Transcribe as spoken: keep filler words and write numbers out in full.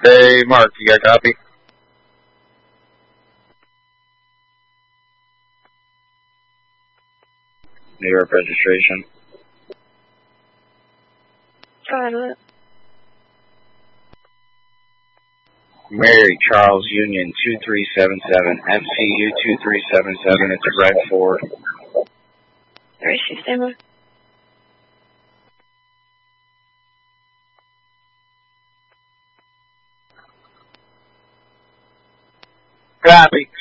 Hey, Mark, you got a copy? New York registration. Got it. Mary Charles Union two three seven seven, M C U two three seven seven, it's a red Ford. Three six seven. Copy.